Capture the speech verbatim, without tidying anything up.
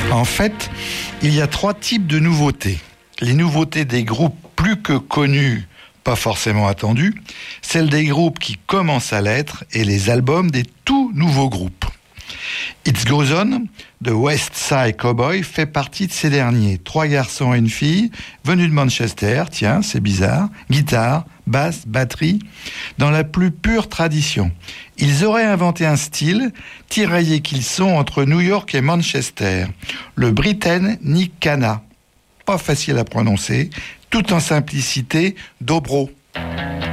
En fait, il y a trois types de nouveautés. Les nouveautés des groupes plus que connus, pas forcément attendus, celles des groupes qui commencent à l'être et les albums des tout nouveaux groupes. It Goes On de West Side Cowboy fait partie de ces derniers. Trois garçons et une fille venus de Manchester, tiens, c'est bizarre, guitare, basse, batterie, dans la plus pure tradition. Ils auraient inventé un style, tiraillés qu'ils sont entre New York et Manchester, le Britannicana. Pas facile à prononcer, tout en simplicité, dobro.